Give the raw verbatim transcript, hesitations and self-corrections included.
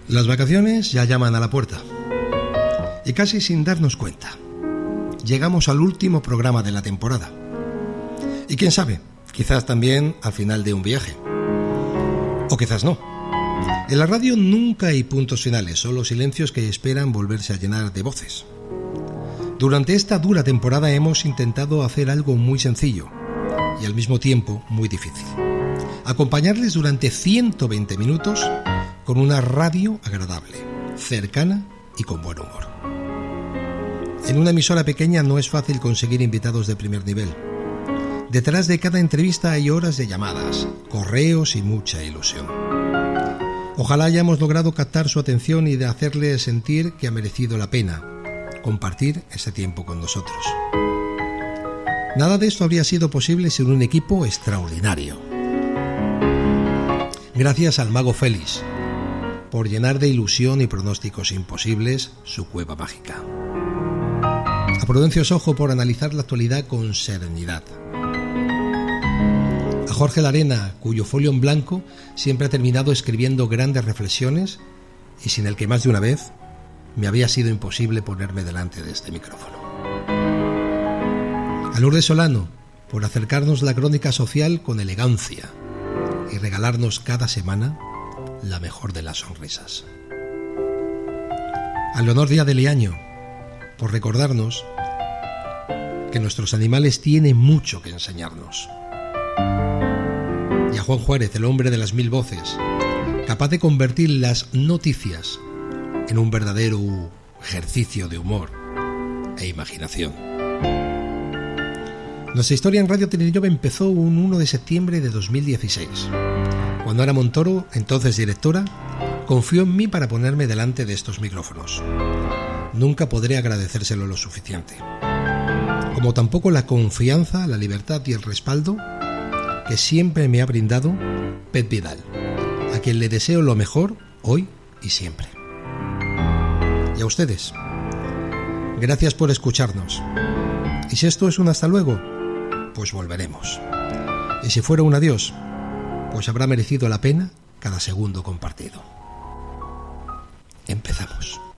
Las vacaciones ya llaman a la puerta. Y casi sin darnos cuenta, llegamos al último programa de la temporada. Y quién sabe, quizás también al final de un viaje. O quizás no. En la radio nunca hay puntos finales, solo silencios que esperan volverse a llenar de voces. Durante esta dura temporada hemos intentado hacer algo muy sencillo y al mismo tiempo muy difícil. Acompañarles durante ciento veinte minutos con una radio agradable, cercana y con buen humor. En una emisora pequeña no es fácil conseguir invitados de primer nivel. Detrás de cada entrevista hay horas de llamadas, correos y mucha ilusión. Ojalá hayamos logrado captar su atención y de hacerle sentir que ha merecido la pena compartir ese tiempo con nosotros. Nada de esto habría sido posible sin un equipo extraordinario. Gracias al mago Félix por llenar de ilusión y pronósticos imposibles su cueva mágica. A Prudencio Sojo por analizar la actualidad con serenidad. A Jorge Larena, cuyo folio en blanco siempre ha terminado escribiendo grandes reflexiones y sin el que más de una vez me había sido imposible ponerme delante de este micrófono. A Lourdes Solano por acercarnos la crónica social con elegancia y regalarnos cada semana la mejor de las sonrisas. A Leonor Díaz de Liaño por recordarnos que nuestros animales tienen mucho que enseñarnos. Y a Juan Juárez, el hombre de las mil voces, capaz de convertir las noticias en un verdadero ejercicio de humor e imaginación. Nuestra historia en Radio Trinidad empezó un uno de septiembre de dos mil dieciséis, cuando Ana Montoro, entonces directora, confió en mí para ponerme delante de estos micrófonos. Nunca podré agradecérselo lo suficiente. Como tampoco la confianza, la libertad y el respaldo que siempre me ha brindado Pep Vidal, a quien le deseo lo mejor hoy y siempre. Y a ustedes, gracias por escucharnos. Y si esto es un hasta luego, pues volveremos. Y si fuera un adiós, pues habrá merecido la pena cada segundo compartido. Empezamos.